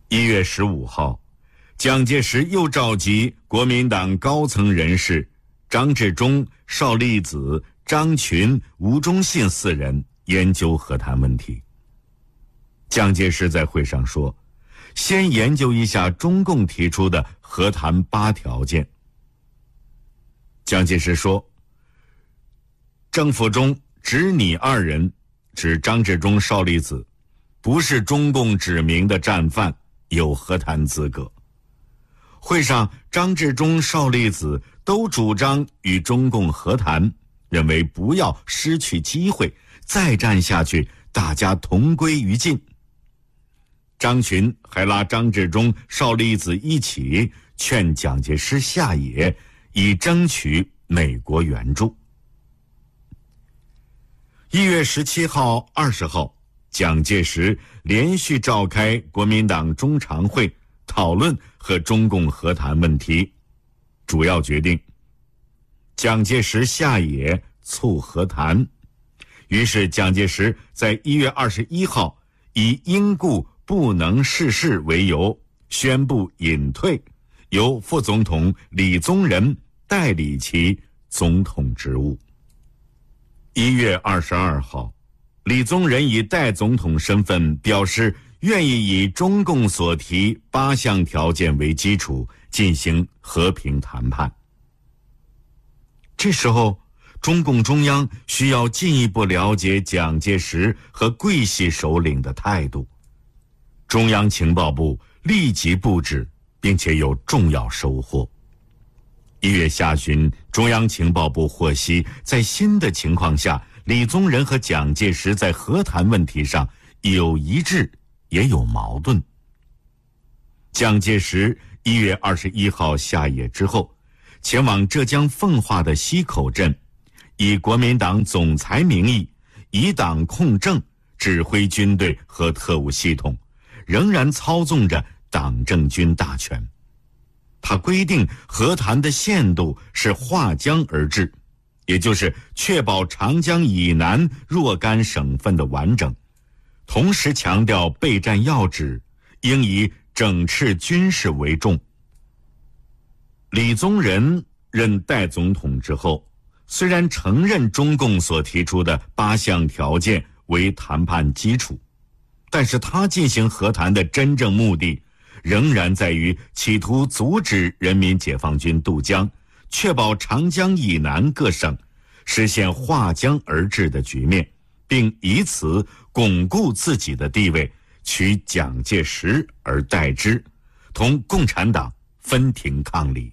1月15号，蒋介石又召集国民党高层人士张治中、邵力子、张群、吴忠信4人研究和谈问题。蒋介石在会上说，先研究一下中共提出的和谈8条件。蒋介石说，政府中只你2人，指张治中、邵力子，不是中共指明的战犯，有和谈资格。会上，张治中、邵力子都主张与中共和谈，认为不要失去机会，再战下去，大家同归于尽。张群还拉张治中、邵力子一起劝蒋介石下野，以争取美国援助。1月17号、20号，蒋介石连续召开国民党中常会，讨论和中共和谈问题，主要决定蒋介石下野促和谈。于是蒋介石在1月21号以因故不能逝世为由，宣布隐退，由副总统李宗仁代理其总统职务。1月22号，李宗仁以代总统身份表示愿意以中共所提8项条件为基础进行和平谈判。这时候，中共中央需要进一步了解蒋介石和桂系首领的态度。中央情报部立即布置，并且有重要收获。1月下旬，中央情报部获悉，在新的情况下，李宗仁和蒋介石在和谈问题上有一致，也有矛盾。蒋介石1月21号下野之后，前往浙江奉化的溪口镇，以国民党总裁名义，以党控政，指挥军队和特务系统，仍然操纵着党政军大权。他规定和谈的限度是划江而治，也就是确保长江以南若干省份的完整，同时强调备战要旨应以整饬军事为重。李宗仁任代总统之后，虽然承认中共所提出的8项条件为谈判基础，但是他进行和谈的真正目的仍然在于企图阻止人民解放军渡江，确保长江以南各省实现划江而治的局面，并以此巩固自己的地位，取蒋介石而代之，同共产党分庭抗礼。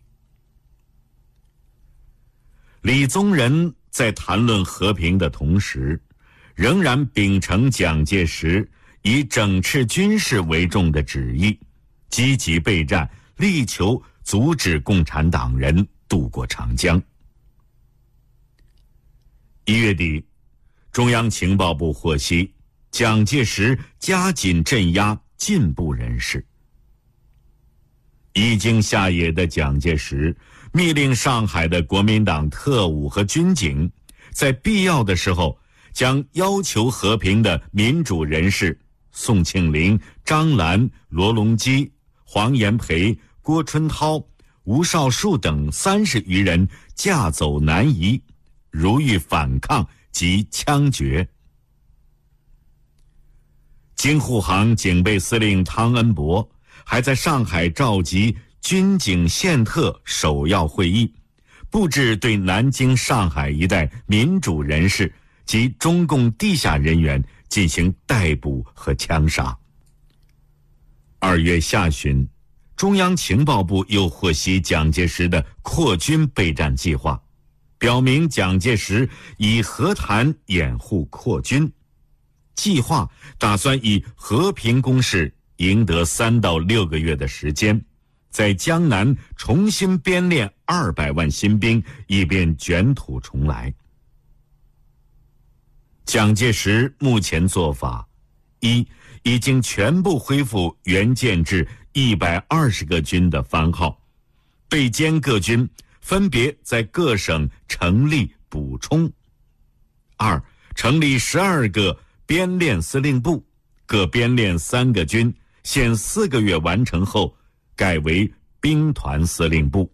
李宗仁在谈论和平的同时，仍然秉承蒋介石以整饬军事为重的旨意，积极备战，力求阻止共产党人渡过长江。1月底，中央情报部获悉，蒋介石加紧镇压进步人士。已经下野的蒋介石密令上海的国民党特务和军警，在必要的时候将要求和平的民主人士宋庆龄、张澜、罗隆基、黄炎培、郭春涛、吴少树等30余人架走南移，如遇反抗即枪决。京沪杭警备司令汤恩伯还在上海召集军警宪特首要会议，布置对南京、上海一带民主人士及中共地下人员进行逮捕和枪杀。2月下旬，中央情报部又获悉蒋介石的扩军备战计划，表明蒋介石以和谈掩护扩军，计划打算以和平攻势赢得3到6个月的时间，在江南重新编练200万新兵，以便卷土重来。蒋介石目前做法：一，已经全部恢复原建制120个军的番号，备兼各军分别在各省成立补充；二，成立12个编练司令部，各编练3个军， 限4个月完成后改为兵团司令部。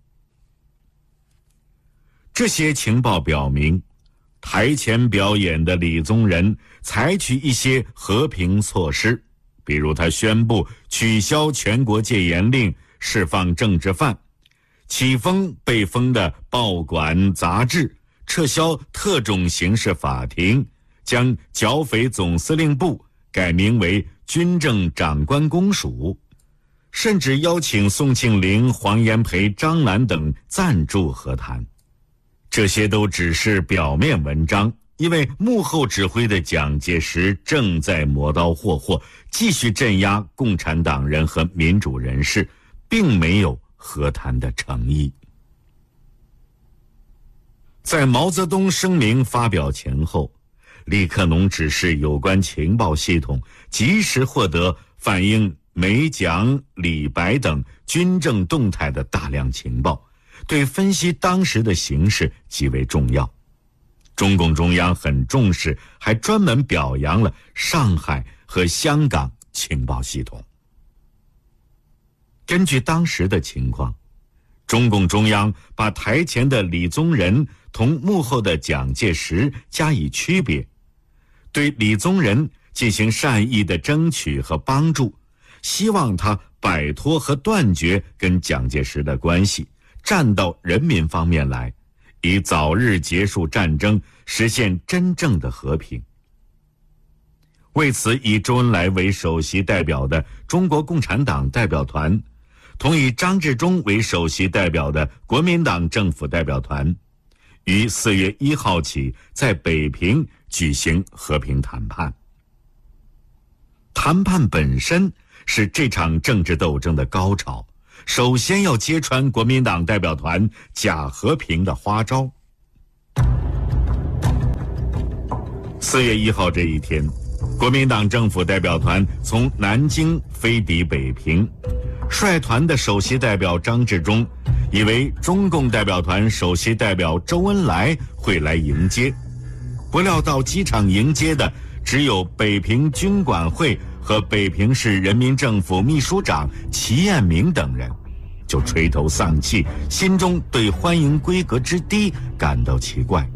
这些情报表明，台前表演的李宗仁采取一些和平措施，比如他宣布取消全国戒严令，释放政治犯，启封被封的报馆杂志，撤销特种刑事法庭，将剿匪总司令部改名为军政长官公署，甚至邀请宋庆龄、黄炎培、张澜等赞助和谈。这些都只是表面文章，因为幕后指挥的蒋介石正在磨刀霍霍，继续镇压共产党人和民主人士，并没有和谈的诚意。在毛泽东声明发表前后，李克农指示有关情报系统及时获得反映梅蒋、李白等军政动态的大量情报，对分析当时的形势极为重要。中共中央很重视，还专门表扬了上海和香港情报系统。根据当时的情况，中共中央把台前的李宗仁同幕后的蒋介石加以区别，对李宗仁进行善意的争取和帮助，希望他摆脱和断绝跟蒋介石的关系，站到人民方面来，以早日结束战争，实现真正的和平。为此，以周恩来为首席代表的中国共产党代表团，同以张治中为首席代表的国民党政府代表团，于4月1号起在北平举行和平谈判。谈判本身是这场政治斗争的高潮，首先要揭穿国民党代表团假和平的花招。4月1号这一天，国民党政府代表团从南京飞抵北平，率团的首席代表张治中以为中共代表团首席代表周恩来会来迎接，不料到机场迎接的只有北平军管会和北平市人民政府秘书长齐彦明等人，就垂头丧气，心中对欢迎规格之低感到奇怪。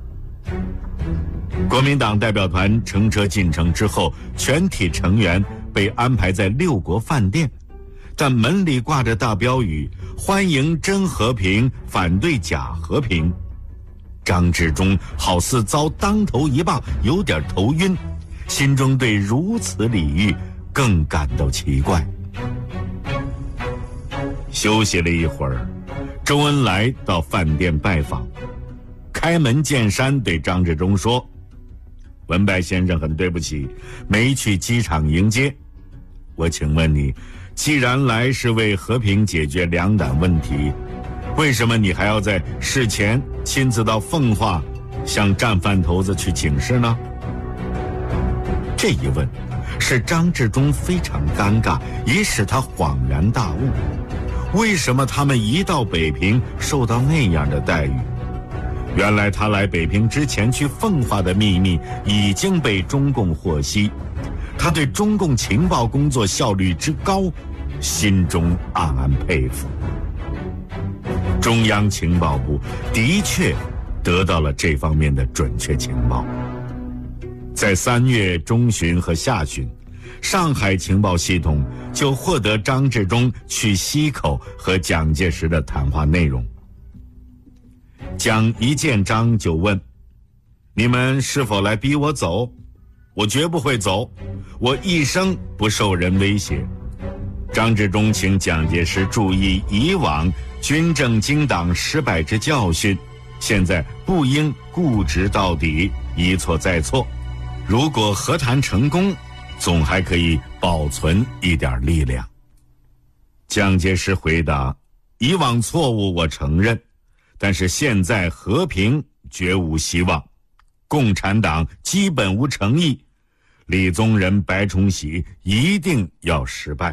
国民党代表团乘车进城之后，全体成员被安排在6国饭店，但门里挂着大标语：欢迎真和平，反对假和平。张治中好似遭当头一棒，有点头晕，心中对如此礼遇更感到奇怪。休息了一会儿，周恩来到饭店拜访，开门见山对张治中说：文白先生，很对不起，没去机场迎接。我请问你，既然来是为和平解决两党问题，为什么你还要在事前亲自到奉化向战犯头子去请示呢？这一问使张治中非常尴尬，也使他恍然大悟，为什么他们一到北平受到那样的待遇？原来他来北平之前去奉化的秘密已经被中共获悉，他对中共情报工作效率之高，心中暗暗佩服。中央情报部的确得到了这方面的准确情报。在3月中旬和下旬，上海情报系统就获得张治中去西口和蒋介石的谈话内容。蒋一见张就问：你们是否来逼我走？我绝不会走，我一生不受人威胁。张治中请蒋介石注意以往军政经党失败之教训，现在不应固执到底，一错再错。如果和谈成功，总还可以保存一点力量。蒋介石回答：以往错误我承认，但是现在和平绝无希望，共产党基本无诚意，李宗仁、白崇禧一定要失败。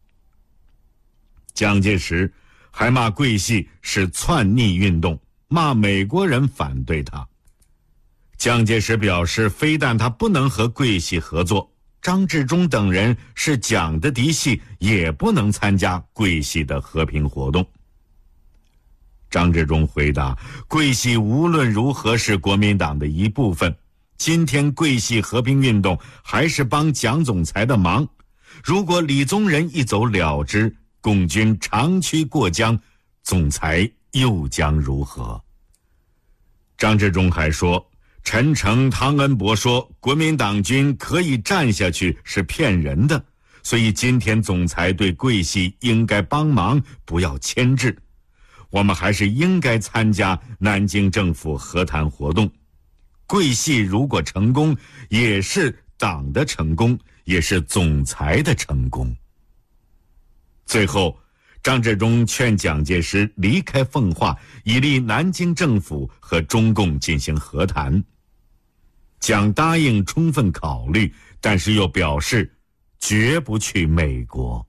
蒋介石还骂桂系是篡逆运动，骂美国人反对他。蒋介石表示，非但他不能和桂系合作， 张治中等人是蒋的嫡系，也不能参加桂系的和平活动。张治中回答，桂系无论如何是国民党的一部分，今天桂系和平运动还是帮蒋总裁的忙，如果李宗仁一走了之，共军长驱过江，总裁又将如何？张治中还说，陈诚、汤恩伯说国民党军可以战下去是骗人的，所以今天总裁对桂系应该帮忙，不要牵制。我们还是应该参加南京政府和谈活动。桂系如果成功，也是党的成功，也是总裁的成功。最后，张治中劝蒋介石离开奉化，以利南京政府和中共进行和谈。蒋答应充分考虑，但是又表示绝不去美国。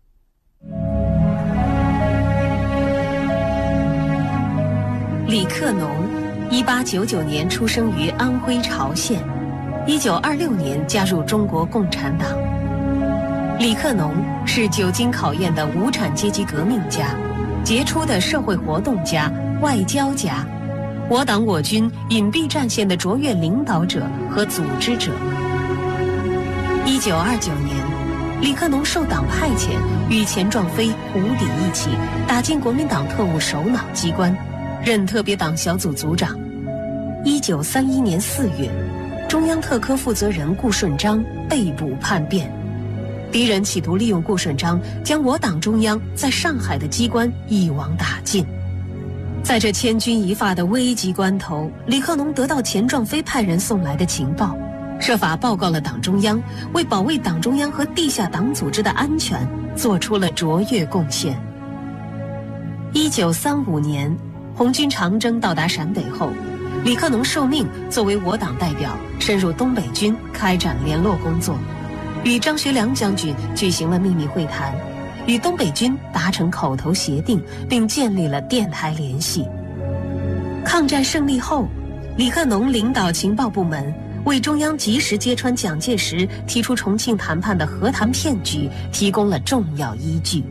李克农，1899年出生于安徽巢县，1926年加入中国共产党。李克农是久经考验的无产阶级革命家，杰出的社会活动家、外交家，我党我军隐蔽战线的卓越领导者和组织者。1929年，李克农受党派遣，与钱壮飞、胡底一起打进国民党特务首脑机关，任特别党小组组长。1931年4月，中央特科负责人顾顺章被捕叛变，敌人企图利用顾顺章将我党中央在上海的机关一网打尽。在这千钧一发的危急关头，李克农得到钱壮飞派人送来的情报，设法报告了党中央，为保卫党中央和地下党组织的安全做出了卓越贡献。1935年，红军长征到达陕北后，李克农受命作为我党代表深入东北军开展联络工作，与张学良将军举行了秘密会谈，与东北军达成口头协定，并建立了电台联系。抗战胜利后，李克农领导情报部门为中央及时揭穿蒋介石提出重庆谈判的和谈骗局提供了重要依据。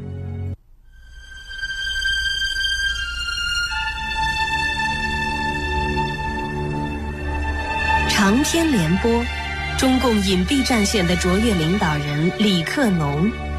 长篇联播，中共隐蔽战线的卓越领导人李克农